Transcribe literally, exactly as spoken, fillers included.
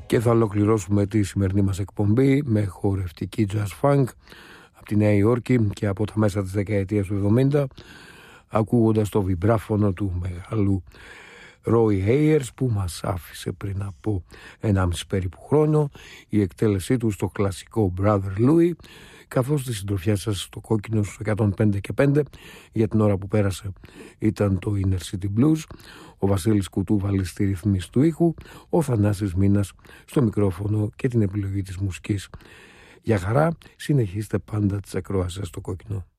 Και θα ολοκληρώσουμε τη σημερινή μας εκπομπή με χορευτική jazz funk από τη Νέα Υόρκη και από τα μέσα της δεκαετίας του εβδομήντα, ακούγοντας το βιμπράφωνο του μεγάλου Roy Ayers που μας άφησε πριν από ενάμιση περίπου χρόνο, η εκτέλεσή του στο κλασικό Brother Louie, καθώς τη συντροφιά σας στο κόκκινο στους εκατόν πέντε και πέντε για την ώρα που πέρασε ήταν το Inner City Blues, ο Βασίλης Κουτούβαλης στη ρυθμίση του ήχου, ο Θανάσης Μίνας στο μικρόφωνο και την επιλογή της μουσικής. Για χαρά, συνεχίστε πάντα τις ακροάσεις στο κόκκινο.